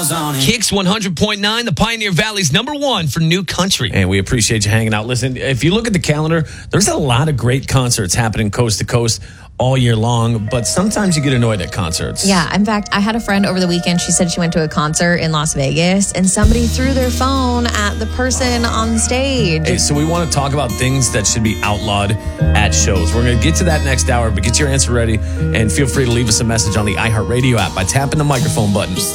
Kicks 100.9, the Pioneer Valley's #1 for new country. And we appreciate you hanging out. Listen, if you look at the calendar, there's a lot of great concerts happening coast to coast all year long, but sometimes you get annoyed at concerts. Yeah, in fact, I had a friend over the weekend. She said she went to a concert in Las Vegas and somebody threw their phone at the person on stage. Hey, so we want to talk about things that should be outlawed at shows. We're going to get to that next hour, but get your answer ready and feel free to leave us a message on the iHeartRadio app by tapping the microphone button.